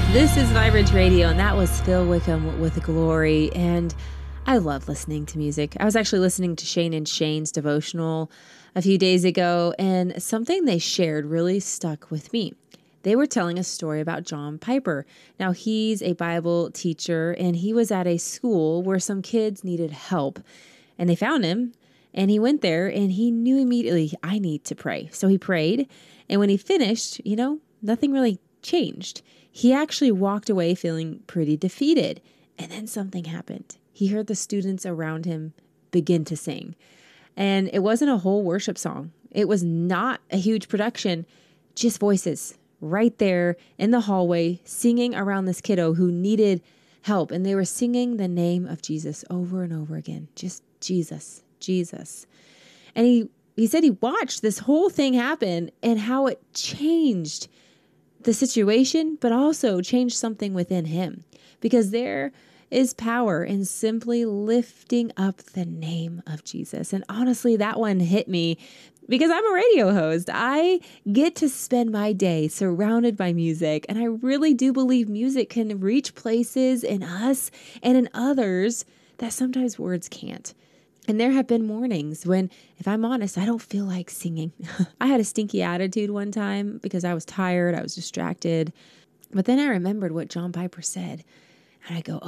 This is Vibrant Radio, and that was Phil Wickham with Glory. And I love listening to music. I was actually listening to Shane and Shane's devotional a few days ago, and something they shared really stuck with me. They were telling a story about John Piper. Now, he's a Bible teacher, and he was at a school where some kids needed help. And they found him, and he went there, and he knew immediately, I need to pray. So he prayed, and when he finished, nothing really changed. He actually walked away feeling pretty defeated. And then something happened. He heard the students around him begin to sing. And it wasn't a whole worship song. It was not a huge production, just voices right there in the hallway singing around this kiddo who needed help. And they were singing the name of Jesus over and over again. Just Jesus, Jesus. And he said he watched this whole thing happen and how it changed the situation, but also changed something within him, because there is power in simply lifting up the name of Jesus. And honestly, that one hit me because I'm a radio host. I get to spend my day surrounded by music, and I really do believe music can reach places in us and in others that sometimes words can't. And there have been mornings when, if I'm honest, I don't feel like singing. I had a stinky attitude one time because I was tired, I was distracted. But then I remembered what John Piper said. And I go,